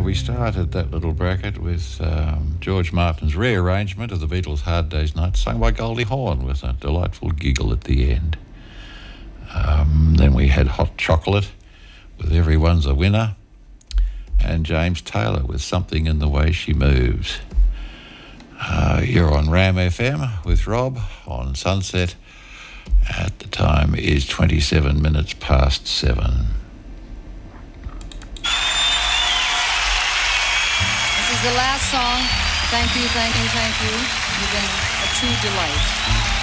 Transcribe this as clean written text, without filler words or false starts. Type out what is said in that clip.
we started that little bracket with George Martin's rearrangement of the Beatles' Hard Day's Night, sung by Goldie Hawn with a delightful giggle at the end. Then we had Hot Chocolate with Everyone's a Winner, and James Taylor with Something in the Way She Moves. You're on Ram FM with Rob on Sunset. At the time is 27 minutes past 7. This is the last song. Thank you, thank you, thank you. You've been a true delight.